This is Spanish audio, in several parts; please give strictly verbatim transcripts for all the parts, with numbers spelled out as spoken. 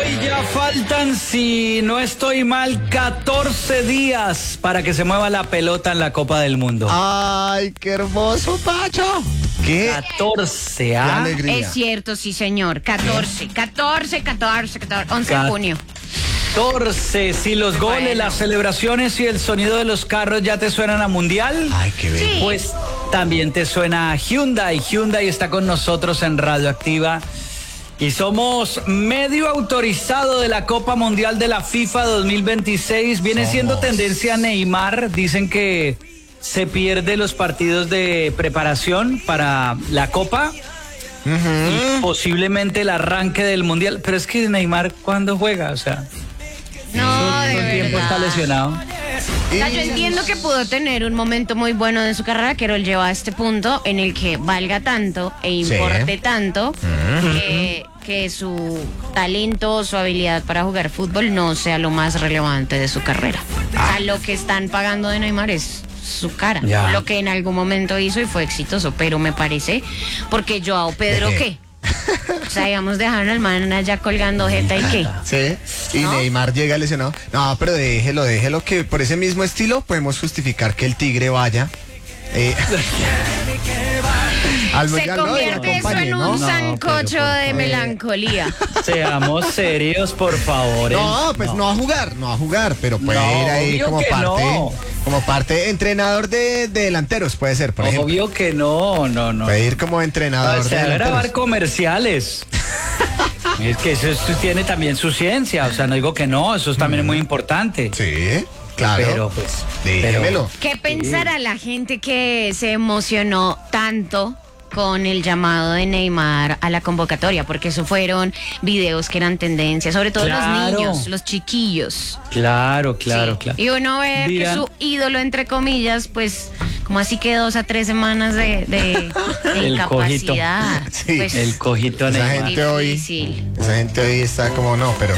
Hoy ya faltan, si no estoy mal, catorce días para que se mueva la pelota en la Copa del Mundo. ¡Ay, qué hermoso, Pacho! ¿Qué? catorce, Qué ¿ah? alegría. Es cierto, sí, señor. catorce, catorce, catorce, catorce, once de Cat- junio. catorce, si los goles, Bueno. las celebraciones y el sonido de los carros ya te suenan a Mundial, Ay, qué bello. Sí. pues también te suena a Hyundai. Hyundai está con nosotros en Radioactiva y somos medio autorizado de la Copa Mundial de la FIFA dos mil veintiséis. Viene Somos. siendo tendencia Neymar. Dicen que se pierde los partidos de preparación para la Copa y posiblemente el arranque del Mundial. Pero es que Neymar, ¿cuándo juega? O sea, No, todo de el tiempo está verdad. lesionado. O sea, yo entiendo que pudo tener un momento muy bueno de su carrera, que él lleva a este punto en el que valga tanto e importe tanto que, que su talento, su habilidad para jugar fútbol no sea lo más relevante de su carrera. O sea, lo que están pagando de Neymar es su cara, Ya. lo que en algún momento hizo y fue exitoso, pero me parece, porque Joao Pedro, ¿qué? O sea, digamos, dejaron al man allá colgando jeta y qué. Sí, y ¿No? Neymar llega lesionado. No, pero déjelo, déjelo que por ese mismo estilo podemos justificar que el Tigre vaya. eh, al Se Mundial, ¿no? Y convierte eso acompañe, en ¿no? un No, sancocho pero por de favor. melancolía. Seamos serios, por favor. No, pues no. a jugar, no a jugar, pero puede No, ir ahí obvio como que parte, no. como parte entrenador de, de delanteros, puede ser, por ejemplo. Obvio que no, no, no. Puede ir como entrenador O de sea, grabar delanteros. comerciales. Es que eso, eso tiene también su ciencia, o sea, no digo que no, eso también es muy importante. Sí, claro. Pero pues, Déjemelo. ¿Qué pensará la gente que se emocionó tanto con el llamado de Neymar a la convocatoria? Porque eso fueron videos que eran tendencia, sobre todo Claro. los niños, los chiquillos. Claro, claro, Sí. claro. Y uno ve Dirán- que su ídolo, entre comillas, pues, como así que dos a tres semanas de, de- de El incapacidad. Sí, Pues, El cojito Esa Neymar. gente hoy, difícil. esa gente hoy está como no, pero.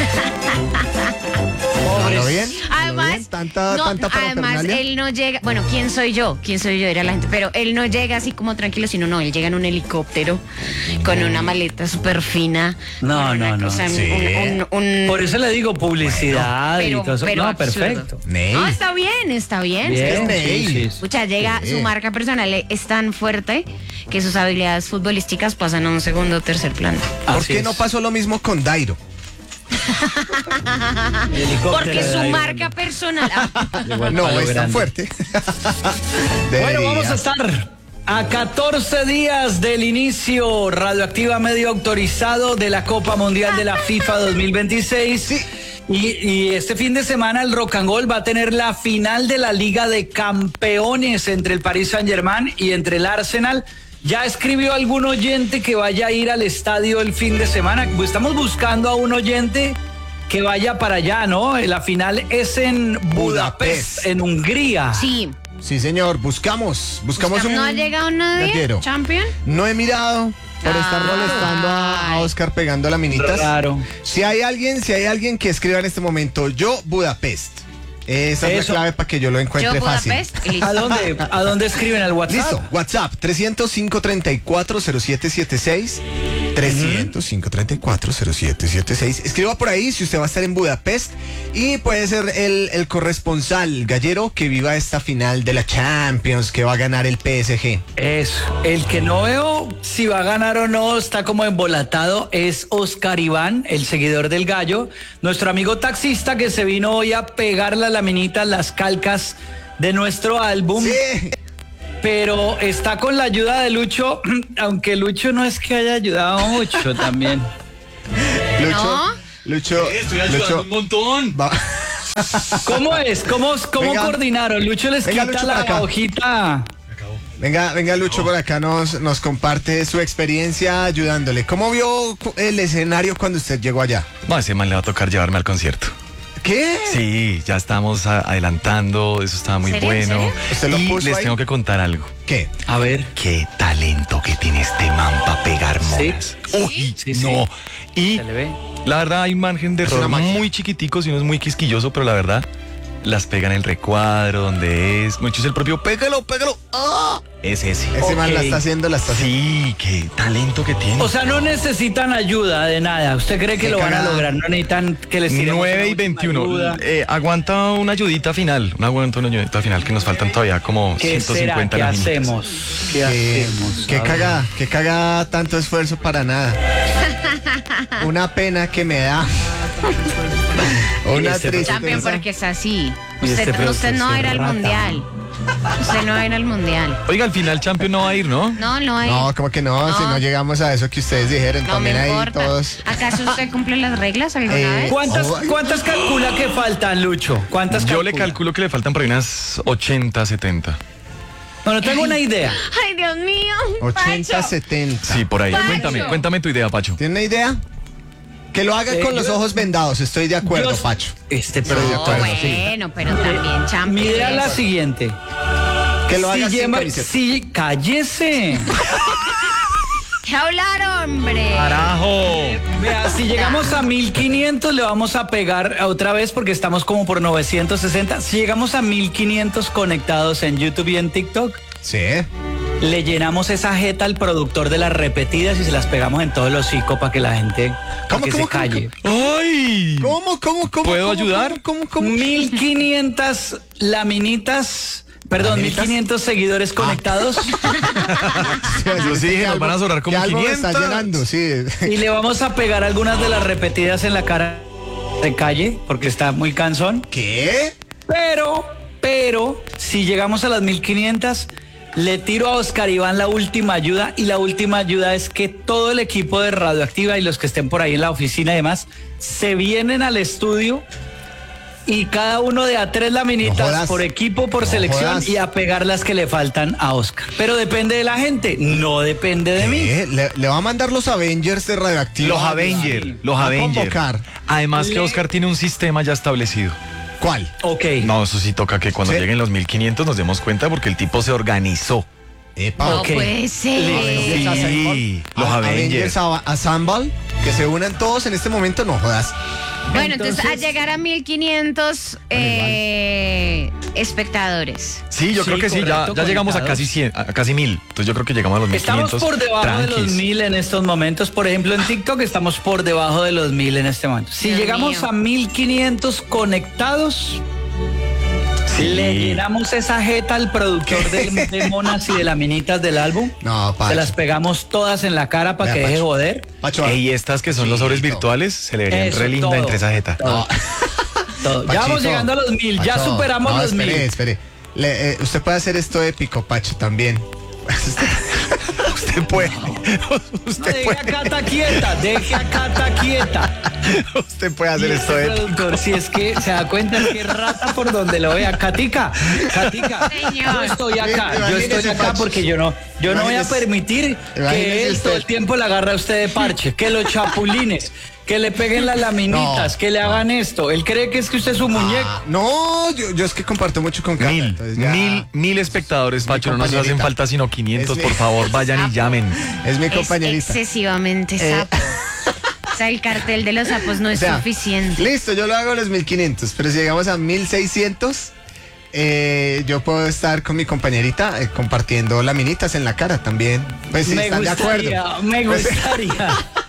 ¿Lo bien? Además, ¿Lo bien? Tanta, no, tanta además parafernalia. él no llega, bueno, ¿quién soy yo? ¿Quién soy yo? Era la gente, pero él no llega así como tranquilo, sino no, él llega en un helicóptero con una maleta súper fina. No, con una no, no. cosa, un- Sí. un- un- Por eso le digo publicidad pero- y todo eso. pero No, absurdo. perfecto. Ney. No, está bien, está bien. Bien, Es sí, Ney. sí, sí. Escucha, llega, Sí. su marca personal es tan fuerte que sus habilidades futbolísticas pasan a un segundo o tercer plano. ¿Por Así qué es. no pasó lo mismo con Dairo? El helicóptero Porque de su ahí, marca personal. Ah, igual No, palo es tan grande. fuerte. Bueno, Debería. vamos a estar a catorce días del inicio Radioactiva medio autorizado de la Copa Mundial de la FIFA dos mil veintiséis. Sí. Y, y este fin de semana el Rock and Roll va a tener la final de la Liga de Campeones entre el Paris Saint-Germain y entre el Arsenal. Ya escribió algún oyente que vaya a ir al estadio el fin de semana. Estamos buscando a un oyente que vaya para allá, ¿no? La final es en Budapest, Budapest. en Hungría. sí. Sí, señor, buscamos, buscamos un ¿No ha llegado nadie? gallero. ¿Champion? No he mirado por estar Ay. molestando a, a Oscar pegando laminitas. Raro. Si hay alguien, si hay alguien que escriba en este momento, yo Budapest. Esa es Eso. la clave para que yo lo encuentre Yo fácil. Budapest y listo. ¿A dónde, ¿A dónde escriben al WhatsApp? Listo, WhatsApp trescientos, cinco treinta y cuatro, cero siete siete seis. trescientos, cinco treinta y cuatro, cero siete siete seis. Escriba por ahí si usted va a estar en Budapest y puede ser el, el corresponsal gallero que viva esta final de la Champions que va a ganar el P S G. Eso. El que no veo si va a ganar o no, está como embolatado, es Oscar Iván, el seguidor del Gallo, nuestro amigo taxista que se vino hoy a pegar las laminitas, las calcas de nuestro álbum. Sí. Pero está con la ayuda de Lucho, aunque Lucho no es que haya ayudado mucho también. Lucho, ¿No? Lucho, Estoy ayudando Lucho, un montón. va- ¿Cómo es? ¿Cómo, cómo Venga. coordinaron? Lucho les Venga, quita Lucho, para acá. la hojita. venga, venga Lucho por acá nos, nos comparte su experiencia ayudándole. ¿Cómo vio cu- el escenario cuando usted llegó allá? No, a ese man le va a tocar llevarme al concierto. ¿Qué? Sí, ya estamos a- adelantando, eso estaba muy ¿Serio? ¿En bueno. serio? ¿Usted lo Y puso les ahí? tengo que contar algo. ¿Qué? A ver. Qué talento que tiene este man para pegar monas. Uy, Sí, sí. no. Y Se le ve. la verdad hay un margen de Es error una magia. muy chiquitico, si uno es muy quisquilloso, pero la verdad las pega en el recuadro, donde es. Mucho es el propio, pégalo, pégalo. ¡Ah! Es ese. Ese Ok. man la está haciendo, la está haciendo. Sí, qué talento que tiene. O sea, no necesitan ayuda de nada. ¿Usted cree que Qué lo van a cagada. lograr? No necesitan que les tiremos nueve una y última veintiuno. ayuda. Eh, aguanta una ayudita final. Una aguanta una ayudita final que nos faltan todavía como ¿Qué ciento será? cincuenta ¿Qué laminitas. hacemos? ¿Qué Qué, hacemos? qué A ver. cagada, qué cagada tanto esfuerzo para nada. Una pena que me da. Una este También tristeza. porque es así. Y Usted, este usted productor no va a ir se al rata. mundial. Usted no va a ir al mundial. Oiga, al final Champions no va a ir, ¿no? No, no hay. No, como que no, No. si no llegamos a eso que ustedes dijeron, No me también ahí importa. todos. ¿Acaso usted cumple las reglas alguna Eh, vez? ¿Cuántas, Oh. ¿Cuántas calcula que faltan, Lucho? ¿Cuántas Yo le calcula? calculo que le faltan por ahí unas ochenta, setenta. Bueno, tengo una idea. Ay, Dios mío. ochenta, Pacho. setenta. Sí, por ahí. Pacho. Cuéntame, cuéntame tu idea, Pacho. ¿Tiene una idea? Que lo haga Eh, con los yo- ojos vendados, estoy de acuerdo, Yo- Pacho. Este, pero de No, acuerdo, sí. bueno, pero también champions. Mi idea es la siguiente. Que lo haga Si sin lleva- camiseta. si, cállese. ¿Qué hablar, hombre? ¡Carajo! Vea, si llegamos a mil quinientos le vamos a pegar otra vez porque estamos como por novecientos sesenta. Si llegamos a mil quinientos conectados en YouTube y en TikTok, Sí. le llenamos esa jeta al productor de las repetidas y se las pegamos en todo el hocico para que la gente para ¿Cómo, que cómo, se calle. ¡Ay! ¿Cómo, cómo, cómo? ¿Puedo cómo, ayudar? ¿Cómo, cómo, cómo? mil quinientas laminitas, perdón, mil ¿Laminitas? quinientos seguidores conectados Yo sí dije, nos van a sobrar como ¿Qué álbum está quinientos. llenando? Sí. y le vamos a pegar algunas de las repetidas en la cara de calle porque está muy cansón. ¿Qué? Pero, pero, si llegamos a las mil quinientas, le tiro a Oscar Iván la última ayuda y la última ayuda es que todo el equipo de Radioactiva y los que estén por ahí en la oficina y demás se vienen al estudio y cada uno de a tres No laminitas jodas. por equipo, por No selección jodas. y a pegar las que le faltan a Oscar. Pero depende de la gente, no depende de mí. ¿Qué? Le, le va a mandar los Avengers de Radioactiva. Los Avengers, los Va a Avengers. convocar. Además que Le- Oscar tiene un sistema ya establecido. ¿Cuál? Ok. No, eso sí toca que cuando Sí. lleguen los mil quinientos nos demos cuenta porque el tipo se organizó. Epa. No Ok. puede ser. Avengers Sí, los A- Avengers. Ava- Assemble, que se unan todos en este momento, no jodas. Bueno, entonces, Entonces- a llegar a mil quinientos eh, espectadores. Sí, yo Sí, creo que sí, ya, correcto, ya llegamos a conectados. casi cien, a casi mil. Entonces yo creo que llegamos a los mil Estamos quinientos. por debajo de los tranquis. mil en estos momentos. Por ejemplo, en TikTok estamos por debajo de los mil en este momento. Si Dios llegamos mío. a mil quinientos conectados, Sí. le llenamos esa jeta al productor de, de monas y de laminitas del álbum. No, Pacho. Se las pegamos todas en la cara para Vea, que deje Pacho. joder. Pacho, Y estas que son los sobres Chito. virtuales se le verían Eso, re linda todo. entre esa jeta. Todo. Todo. Ya vamos Pachito, llegando a los mil, ya Pacho, superamos no, los espere, mil. Espere, Le- eh, usted puede hacer esto épico, Pacho, también. Usted puede. No, Usted deje a puede. Cata quieta, deje a Cata quieta. Usted puede hacer Y esto este épico. productor, si es que se da cuenta es que rata por donde lo vea. Catica, Catica, Señor. yo estoy acá, yo Imagínese, estoy acá Pacho. porque yo no, yo no voy a Imagínese- permitir imagínese que él usted. todo el tiempo le agarre a usted de parche, que los chapulines, que le peguen las laminitas, No, que le hagan esto. Él cree que es que usted es un muñeco. Ah, no, yo, yo es que comparto mucho con Cata. Mil, entonces ya- mil, mil espectadores, mi Pacho. No nos hacen compañerita. falta sino quinientos, Es por mi- favor, vayan y llamen. Es mi Es compañerita. excesivamente Eh. sapo. O sea, el cartel de los sapos no O es sea, suficiente. Listo, yo lo hago a los mil quinientos, pero si llegamos a mil seiscientos, eh, yo puedo estar con mi compañerita eh, compartiendo laminitas en la cara también. Pues si me están de gustaría, acuerdo. me Pues- gustaría.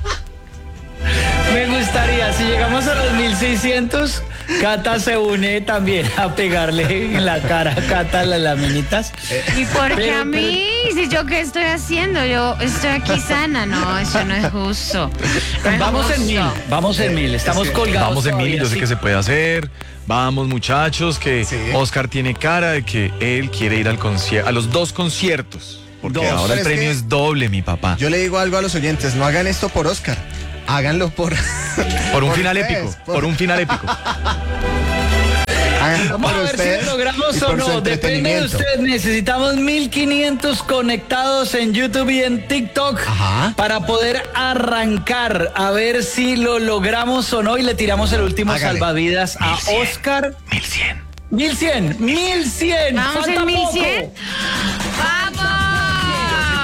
Me gustaría, si llegamos a los mil seiscientos, Cata se une también a pegarle en la cara a Cata las laminitas. ¿Y por qué Pero- a mí? Si yo qué estoy haciendo, yo estoy aquí sana, no, eso no es justo. No es Vamos en mil, justo. vamos en mil, estamos colgados. Vamos en mil, todavía, yo sé sí. que se puede hacer. Vamos, muchachos, que Sí. Oscar tiene cara de que él quiere ir al concierto, a los dos conciertos. Porque Dos. ahora el Pero es premio que- es doble, mi papá. Yo le digo algo a los oyentes, no hagan esto por Oscar, háganlo por... por un por final ustedes, épico, por- por un final épico. háganlo Vamos por a ver si ustedes lo logramos y o por su no. Depende de entretenimiento. usted. Necesitamos mil quinientos conectados en YouTube y en TikTok Ajá. para poder arrancar. A ver si lo logramos o no. Y le tiramos el último Hágale. salvavidas a mil cien. Oscar. mil cien. mil cien, mil cien. ¿Vamos falta en mil poco. cien? ¡Vamos! Yo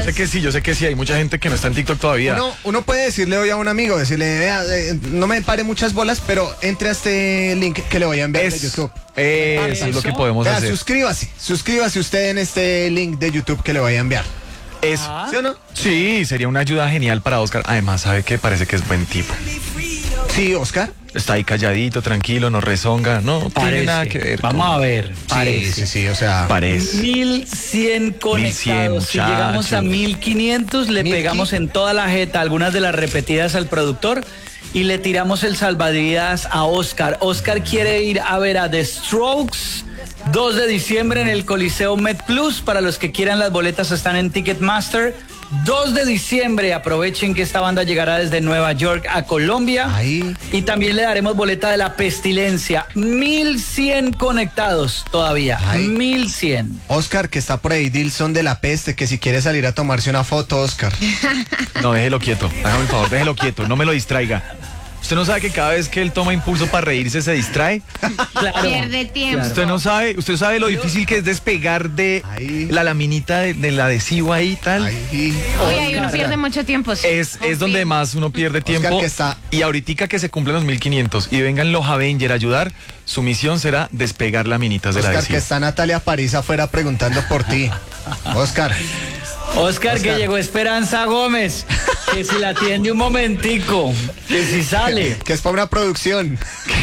sé que sí, yo sé que sí, hay mucha gente que no está en TikTok todavía. Uno, uno puede decirle hoy a un amigo, decirle, vea, eh, no me pare muchas bolas, pero entre a este link que le voy a enviar Es, de YouTube. eso es lo que podemos Vea, hacer. suscríbase, suscríbase usted en este link de YouTube que le voy a enviar. Es, ¿Sí o no? sí, sería una ayuda genial para Oscar. Además, sabe que parece que es buen tipo. Sí, Oscar. Está ahí calladito, tranquilo, no rezonga, no tiene Parece. nada que ver. Vamos con- a ver. Sí, Parece. sí, sí, o sea. Parece. mil cien conectados. Si muchachos. llegamos a mil quinientos, le Mil pegamos en toda la jeta algunas de las repetidas al productor y le tiramos el salvavidas a Oscar. Oscar quiere ir a ver a The Strokes. dos de diciembre en el Coliseo Med Plus. Para los que quieran, las boletas están en Ticketmaster. dos de diciembre, aprovechen que esta banda llegará desde Nueva York a Colombia. Ahí. Y también le daremos boleta de La Pestilencia. mil cien conectados todavía. Ay. mil cien. Oscar, que está por ahí, Dilson de La Peste, que si quiere salir a tomarse una foto, Oscar. No, déjelo quieto, hágame el favor, déjelo quieto, no me lo distraiga. ¿Usted no sabe que cada vez que él toma impulso para reírse se distrae? Claro. Pierde tiempo. Usted no sabe, usted sabe lo difícil que es despegar de Ahí. la laminita de- del adhesivo ahí tal. Ahí. Uy, ahí uno pierde mucho tiempo. sí. Es, es donde más uno pierde tiempo. que está- Y ahorita que se cumplen los mil quinientos y vengan los Avenger a ayudar, su misión será despegar laminitas del Oscar, que adhesivo. está Natalia París afuera preguntando por ti. Oscar. Oscar, que llegó Esperanza Gómez. Que si la atiende un momentico. Que si sale. Que es para una producción.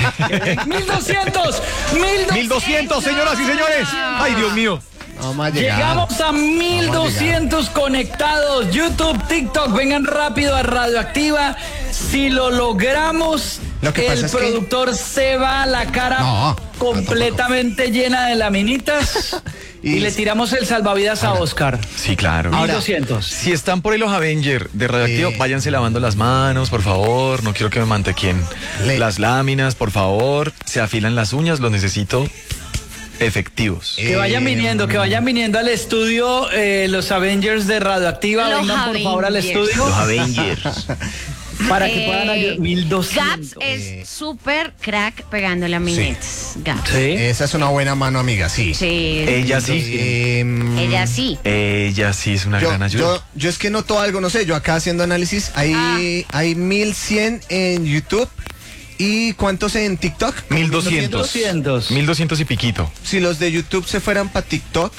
mil doscientos. mil doscientos, señoras y señores. Ay, Dios mío. Vamos a llegar. Llegamos a mil doscientos conectados. YouTube, TikTok, vengan rápido a Radioactiva. Si lo logramos, Lo que pasa el es que- productor se va a la cara No, completamente llena de laminitas y, Y- le tiramos el salvavidas a Oscar. Sí, claro. mil doscientos. Si están por ahí los Avenger de Radioactivo, Eh. váyanse lavando las manos, por favor. No quiero que me mantequen Le- las láminas, por favor. Se afilan las uñas, los necesito efectivos. Que vayan Eh, viniendo, que vayan viniendo al estudio eh, los Avengers de Radioactiva. Los Vengan por favor al Avengers. estudio Avengers. para que Eh, puedan ayudar. mil Gaps doscientos. es súper crack pegando laminates. Gaps. Sí. Esa es una buena mano, amiga, sí. Sí. Ella sí. Eh, Ella sí. Ella sí es una Yo, gran ayuda. yo, yo es que noto algo, no sé, yo acá haciendo análisis, hay, hay mil cien en YouTube y ¿cuántos en TikTok? mil doscientos. doscientos. mil doscientos y piquito. Si los de YouTube se fueran para TikTok,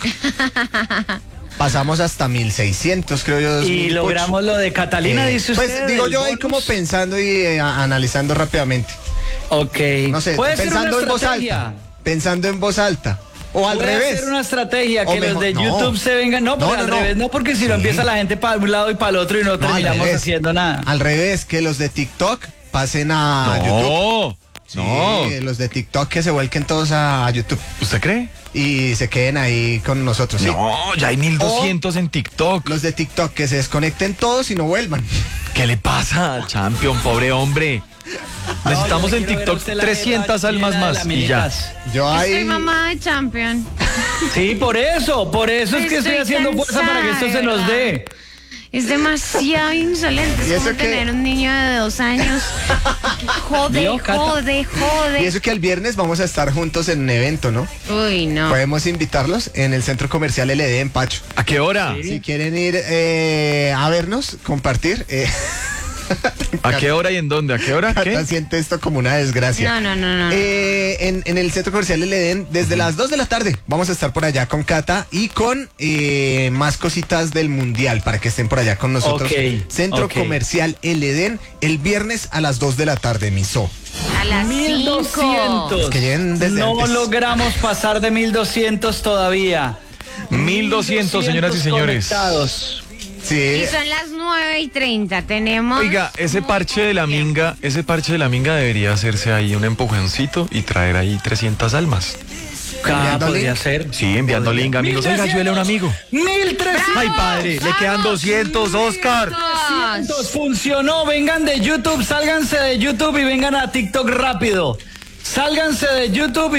pasamos hasta mil seiscientos, creo yo. dos Y mil ocho. logramos lo de Catalina, Eh, dice usted. Pues digo del yo ahí bonus. como pensando y eh, a- analizando rápidamente. Ok. No sé, Puede ser pensando una en voz estrategia. alta. Pensando en voz alta. O al Puede revés. ser una estrategia O que los mejor- de no. YouTube se vengan. No, pero No, no, al no. revés, no, porque si no Sí. empieza la gente para un lado y para el otro y no, No, al terminamos revés. haciendo nada. Al revés, que los de TikTok pasen a YouTube. No, Sí, no. los de TikTok que se vuelquen todos a, a YouTube ¿Usted cree? y se queden ahí con nosotros. Sí. No, ya hay mil doscientos en TikTok. Los de TikTok que se desconecten todos y no vuelvan. ¿Qué le pasa, Champion, pobre hombre? Necesitamos No, yo en quiero ver a TikTok usted la trescientas jeta almas llena de más y ya. laminitas. Yo Soy ahí. mamá de Champion. Sí, por eso, por eso es que estoy Estoy haciendo fuerza para que esto se nos cansada, dé. Es demasiado insolente. ¿Y Es eso como qué? tener un niño de dos años. Jode, ¿Vio, Cata? jode, Y jode. eso que el viernes vamos a estar juntos en un evento, ¿no? Uy, no. Podemos invitarlos en el centro comercial L D en Pacho. ¿A qué hora? Si quieren ir eh, a vernos, compartir. Eh, ¿A qué hora y en dónde? ¿A qué hora? Cata ¿Qué? siente esto como una desgracia. No, no, no, no. Eh, en, en el centro comercial El Edén, desde las dos de la tarde, vamos a estar por allá con Cata y con eh, más cositas del Mundial para que estén por allá con nosotros. Ok, Centro ok. comercial El Edén, el viernes a las dos de la tarde, miso. A las mil cinco. doscientos. Que lleguen desde No antes. logramos pasar de mil doscientos todavía. mil doscientos, señoras y señores. Conectados. Sí. Y son las nueve y treinta. Tenemos. Oiga, ese parche de la minga, ese parche de la minga debería hacerse ahí un empujoncito y traer ahí trescientas almas. Ah, ¿Enviando podría link? ser. Sí, enviando link, amigos. Oiga, ayúdele a un amigo. mil trescientos. Ay, padre, le quedan doscientos, Oscar. Dos. Funcionó. Vengan de YouTube, sálganse de YouTube y vengan a TikTok rápido. Sálganse de YouTube. y